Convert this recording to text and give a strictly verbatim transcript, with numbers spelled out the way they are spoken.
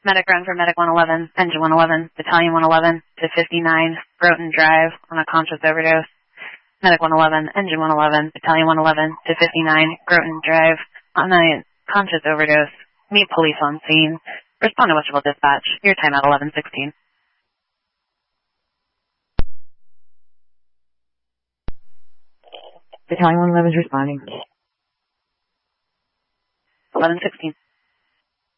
Medic run for Medic one eleven, Engine one eleven, Battalion one eleven to fifty-nine, Groton Drive on a conscious overdose. Medic one eleven, Engine one eleven, Battalion one eleven to fifty-nine, Groton Drive on a conscious overdose. Meet police on scene. Respond to Westerville Dispatch. Your time at eleven sixteen. Battalion one eleven is responding. eleven sixteen.